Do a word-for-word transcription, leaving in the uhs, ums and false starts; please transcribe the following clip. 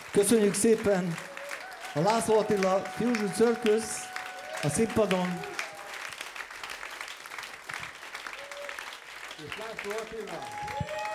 Köszönjük szépen a László Attila Fusion Circus a színpadon. És László Attila.